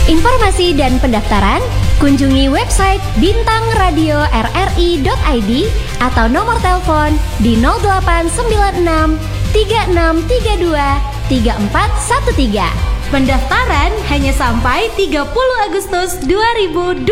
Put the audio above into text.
Informasi dan pendaftaran kunjungi website bintangradio.rri.id atau nomor telepon di 0896 3632 3413. Pendaftaran hanya sampai 30 Agustus 2020.